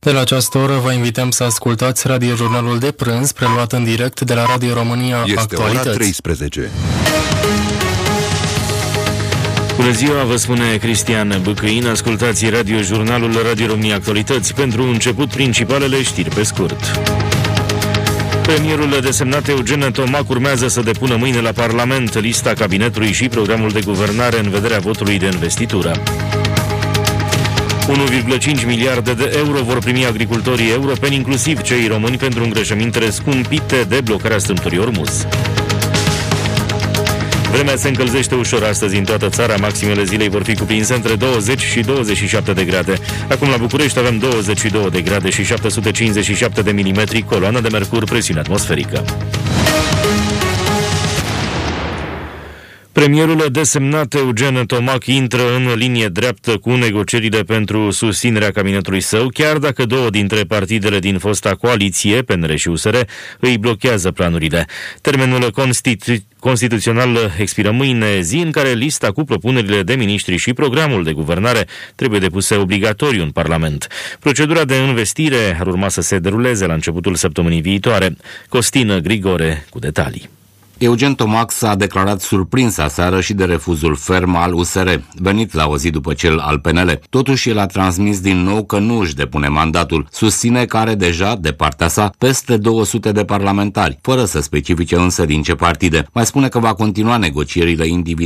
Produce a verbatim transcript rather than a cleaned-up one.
De la această oră vă invităm să ascultați radiojurnalul de prânz, preluat în direct de la Radio România Este Actualități. ora treisprezece. Bună ziua, vă spune Cristian Băcăin. Ascultați radiojurnalul Radio România Actualități. Pentru început, principalele știri pe scurt. Premierul desemnat Eugen Tomac urmează să depună mâine la Parlament lista cabinetului și programul de guvernare în vederea votului de investitură. unu virgulă cinci miliarde de euro vor primi agricultorii europeni, inclusiv cei români, pentru îngrășămintele scumpite de blocarea strâmtorii Ormuz. Vremea se încălzește ușor astăzi în toată țara. Maximele zilei vor fi cuprinse între douăzeci și douăzeci și șapte de grade. Acum la București avem douăzeci și două de grade și șapte sute cincizeci și șapte de milimetri, coloană de mercur, presiune atmosferică. Premierul desemnat Eugen Tomac intră în linie dreaptă cu negocierile pentru susținerea cabinetului său, chiar dacă două dintre partidele din fosta coaliție, P N R și U S R, îi blochează planurile. Termenul constitu- constituțional expiră mâine, zi în care lista cu propunerile de miniștri și programul de guvernare trebuie depuse obligatoriu în Parlament. Procedura de investire ar urma să se deruleze la începutul săptămânii viitoare. Costin Grigore cu detalii. Eugen Tomac s-a declarat surprins aseară și de refuzul ferm al U S R, venit la o zi după cel al P N L. Totuși, el a transmis din nou că nu își depune mandatul. Susține că are deja, de partea sa, peste două sute de parlamentari, fără să specifice însă din ce partide. Mai spune că va continua negocierile individuale